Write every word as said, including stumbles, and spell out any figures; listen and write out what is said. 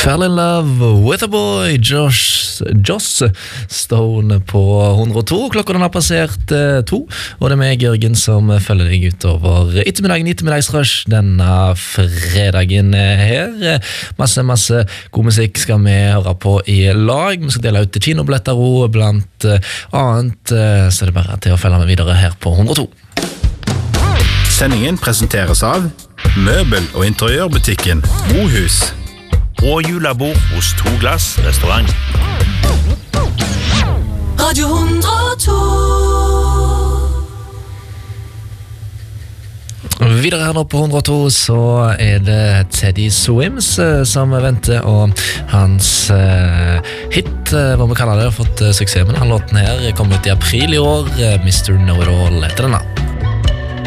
Fell in love with a boy, Josh, Joss Stone på hundre og to. Klokka den har passert eh, to, og det er meg, Jørgen, som følger deg utover ettermiddagen, ettermiddagsrush denne fredagen her. Masse, masse god musikk skal vi høre på i lag. Vi skal dele ut kinobilletter og blant eh, annet, eh, så det er bare til å følge med videre her på hundre og to. Sendingen presenteres av Møbel- og interiørbutikken Mohus og julebord hos To Glass restaurant. Radio hundre og to. Videre her nå på hundre og to så er det Teddy Swims eh, som venter, og hans eh, hit, eh, hva vi kaller det, har fått eh, suksess med den låten her, kom ut i april i år. eh, mister Know It All heter den da.